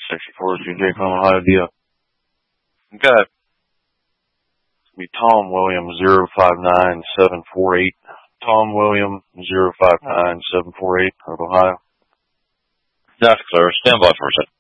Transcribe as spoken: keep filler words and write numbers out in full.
sixty-four two J from Ohio, D O. Okay. Be Tom William zero five nine seven four eight. Tom William zero five nine seven four eight of Ohio. That's clear. Stand by for a second.